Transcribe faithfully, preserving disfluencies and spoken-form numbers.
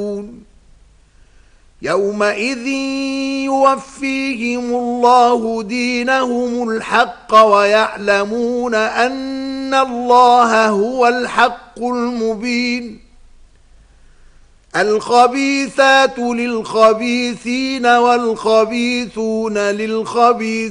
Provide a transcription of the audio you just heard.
يومئذ يوفيهم الله دينهم الحق ويعلمون أن الله هو الحق المبين. الخبيثات للخبيثين والخبيثون للخبيثين